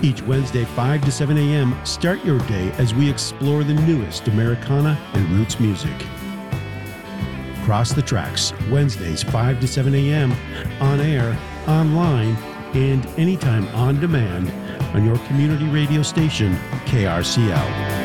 Each Wednesday, 5 to 7 a.m., start your day as we explore the newest Americana and roots music. Cross the Tracks, Wednesdays, 5 to 7 a.m., on air, online, and anytime on demand on your community radio station, KRCL.